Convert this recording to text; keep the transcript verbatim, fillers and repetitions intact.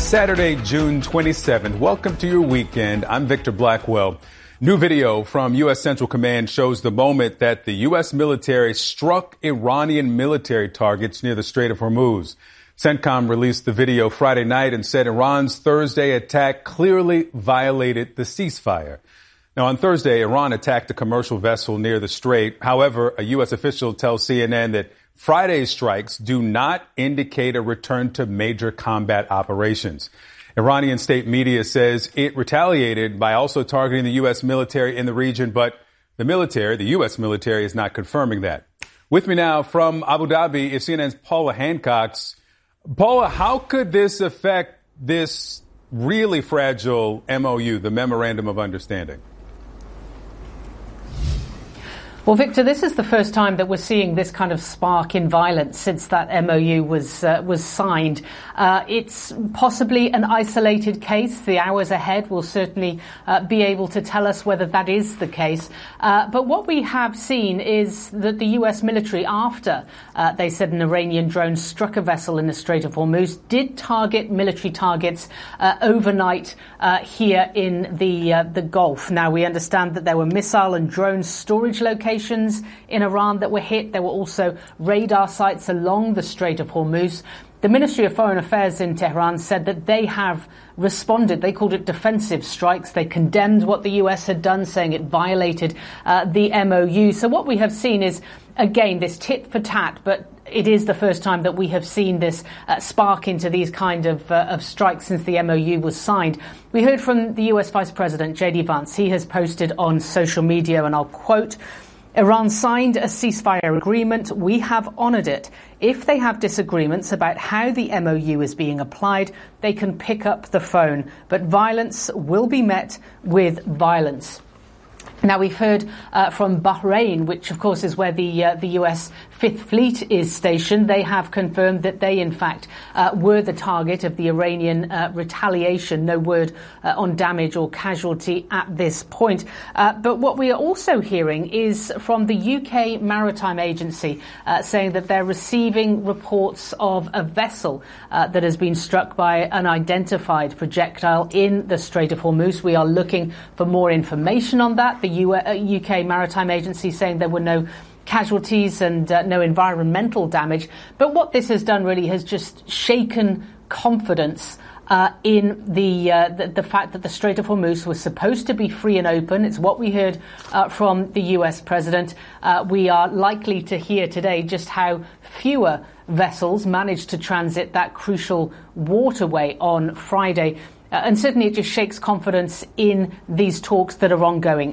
Saturday, June twenty-seventh. Welcome to your weekend. I'm Victor Blackwell. New video from U S Central Command shows the moment that the U S military struck Iranian military targets near the Strait of Hormuz. CENTCOM released the video Friday night and said Iran's Thursday attack clearly violated the ceasefire. Now, on Thursday, Iran attacked a commercial vessel near the strait. However, a U S official tells C N N that Friday's strikes do not indicate a return to major combat operations. Iranian state media says it retaliated by also targeting the U S military in the region, but the military, the U S military, is not confirming that. With me now from Abu Dhabi is C N N's Paula Hancox. Paula, how could this affect this really fragile M O U, the Memorandum of Understanding? Well, Victor, this is the first time that we're seeing this kind of spark in violence since that M O U was uh, was signed. Uh, it's possibly an isolated case. The hours ahead will certainly uh, be able to tell us whether that is the case. Uh, but what we have seen is that the U S military, after uh, they said an Iranian drone struck a vessel in the Strait of Hormuz, did target military targets uh, overnight uh, here in the uh, the Gulf. Now, we understand that there were missile and drone storage locations in Iran that were hit. There were also radar sites along the Strait of Hormuz. The Ministry of Foreign Affairs in Tehran said that they have responded. They called it defensive strikes. They condemned what the U S had done, saying it violated uh, the M O U. So what we have seen is, again, this tit for tat, but it is the first time that we have seen this uh, spark into these kind of, uh, of strikes since the M O U was signed. We heard from the U S Vice President, J D Vance. He has posted on social media, and I'll quote, "Iran signed a ceasefire agreement. We have honoured it. If they have disagreements about how the M O U is being applied, they can pick up the phone. But violence will be met with violence." Now, we've heard uh, from Bahrain, which, of course, is where the uh, the U S Fifth Fleet is stationed. They have confirmed that they, in fact, uh, were the target of the Iranian uh, retaliation. No word uh, on damage or casualty at this point. Uh, but what we are also hearing is from the U K Maritime Agency uh, saying that they're receiving reports of a vessel uh, that has been struck by an unidentified projectile in the Strait of Hormuz. We are looking for more information on that. The U K Maritime Agency saying there were no casualties and uh, no environmental damage. But what this has done really has just shaken confidence uh, in the, uh, the the fact that the Strait of Hormuz was supposed to be free and open. It's what we heard uh, from the U S president. Uh, we are likely to hear today just how fewer vessels managed to transit that crucial waterway on Friday. Uh, and certainly it just shakes confidence in these talks that are ongoing.